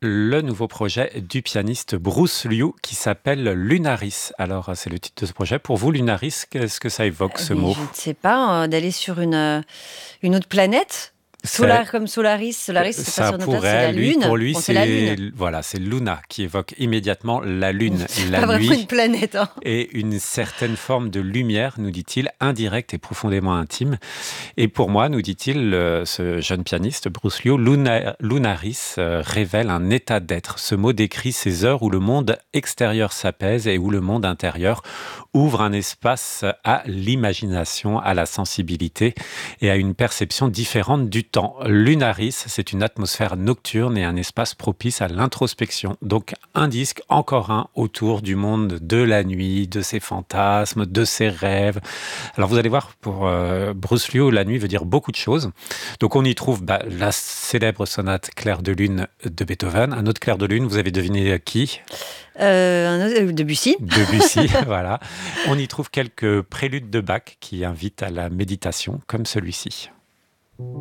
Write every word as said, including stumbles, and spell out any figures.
le nouveau projet du pianiste Bruce Liu qui s'appelle Lunaris. Alors, c'est le titre de ce projet. Pour vous, Lunaris, qu'est-ce que ça évoque, Eh ce bien, mot? je ne sais pas, euh, d'aller sur une, euh, une autre planète. Solar C'est- comme Solaris. Solaris, c'est pas Ça sur notre planète, c'est pourrait, la lui, Lune. pour lui, Bon, c'est la c'est Lune. voilà, c'est Luna qui évoque immédiatement la Lune, C'est la pas vraiment une nuit planète, hein. et une certaine forme de lumière, nous dit-il, indirecte et profondément intime. Et pour moi, nous dit-il, euh, ce jeune pianiste, Bruce Liu, Luna- Lunaris euh, révèle un état d'être. Ce mot décrit ces heures où le monde extérieur s'apaise et où le monde intérieur ouvre un espace à l'imagination, à la sensibilité et à une perception différente du temps. Lunaris, c'est une atmosphère nocturne et un espace propice à l'introspection. Donc un disque, encore un, autour du monde de la nuit, de ses fantasmes, de ses rêves. Alors vous allez voir, pour euh, Bruce Liu, la nuit veut dire beaucoup de choses. Donc on y trouve bah, la célèbre sonate Clair de lune de Beethoven. Un autre Clair de lune, vous avez deviné qui? Euh, un autre- euh, Debussy. Debussy, voilà. On y trouve quelques préludes de Bach qui invitent à la méditation, comme celui-ci.